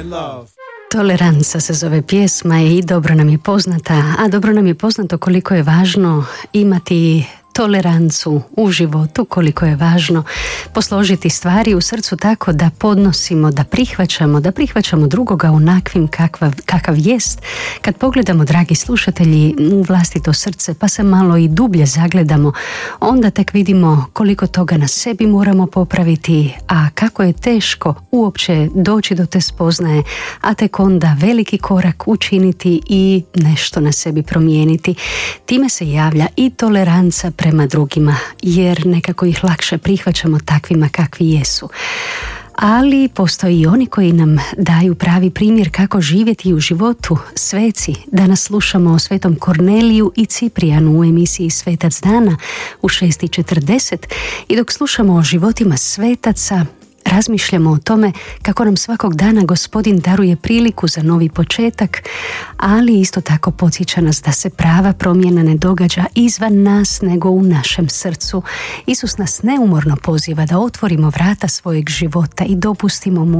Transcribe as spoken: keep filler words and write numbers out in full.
Toleranca se zove pjesma i dobro nam je poznata, a dobro nam je poznato koliko je važno imati tolerancu u životu, koliko je važno posložiti stvari u srcu tako da podnosimo, da prihvaćamo, da prihvaćamo drugoga onakvim kakav, kakav jest. Kad pogledamo, dragi slušatelji, u vlastito srce, pa se malo i dublje zagledamo, onda tek vidimo koliko toga na sebi moramo popraviti, a kako je teško uopće doći do te spoznaje, a tek onda veliki korak učiniti i nešto na sebi promijeniti. Time se javlja i toleranca prema drugima, jer nekako ih lakše prihvaćamo takvima kakvi jesu. Ali postoji i oni koji nam daju pravi primjer kako živjeti u životu. Sveci, danas slušamo o svetom Korneliju i Ciprijanu u emisiji Svetac dana u šest i četrdeset, i dok slušamo o životima svetaca, razmišljamo o tome kako nam svakog dana Gospodin daruje priliku za novi početak, ali isto tako podsjeća nas da se prava promjena ne događa izvan nas nego u našem srcu. Isus nas neumorno poziva da otvorimo vrata svojeg života i dopustimo mu